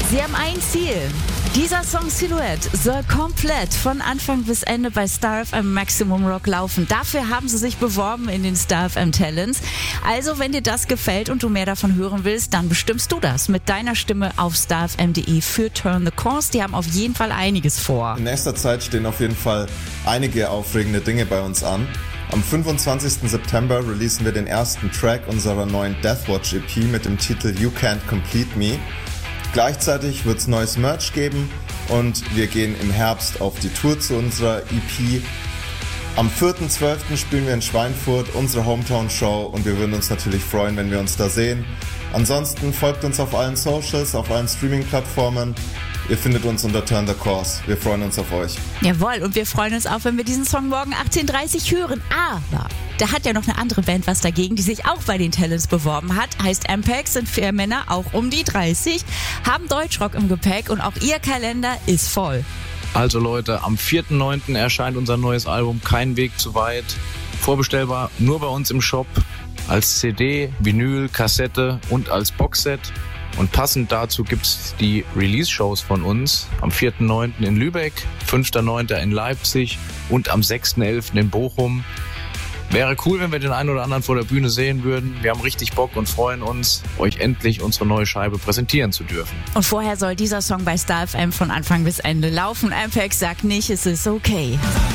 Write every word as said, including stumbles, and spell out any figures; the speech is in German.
Sie haben ein Ziel. Dieser Song Silhouette soll komplett von Anfang bis Ende bei Star F M Maximum Rock laufen. Dafür haben sie sich beworben in den Star F M Talents. Also, wenn dir das gefällt und du mehr davon hören willst, dann bestimmst du das mit deiner Stimme auf starfm punkt de für Turn the Course. Die haben auf jeden Fall einiges vor. In nächster Zeit stehen auf jeden Fall einige aufregende Dinge bei uns an. Am fünfundzwanzigsten September releasen wir den ersten Track unserer neuen Deathwatch E P mit dem Titel You Can't Complete Me. Gleichzeitig wird es neues Merch geben und wir gehen im Herbst auf die Tour zu unserer E P. Am vierten zwölften spielen wir in Schweinfurt unsere Hometown-Show und wir würden uns natürlich freuen, wenn wir uns da sehen. Ansonsten folgt uns auf allen Socials, auf allen Streaming-Plattformen. Ihr findet uns unter Turn the Course. Wir freuen uns auf euch. Jawohl, und wir freuen uns auch, wenn wir diesen Song morgen achtzehn Uhr dreißig hören. Aber da hat ja noch eine andere Band was dagegen, die sich auch bei den Talents beworben hat. Heißt Ampex, sind vier Männer, auch um die dreißig, haben Deutschrock im Gepäck und auch ihr Kalender ist voll. Also Leute, am vierten neunten erscheint unser neues Album Kein Weg zu weit. Vorbestellbar nur bei uns im Shop. Als C D, Vinyl, Kassette und als Boxset. Und passend dazu gibt's die Release-Shows von uns am vierten neunten in Lübeck, fünften neunten in Leipzig und am sechsten elften in Bochum. Wäre cool, wenn wir den einen oder anderen vor der Bühne sehen würden. Wir haben richtig Bock und freuen uns, euch endlich unsere neue Scheibe präsentieren zu dürfen. Und vorher soll dieser Song bei Star F M von Anfang bis Ende laufen. Ampex sagt nicht, es ist okay.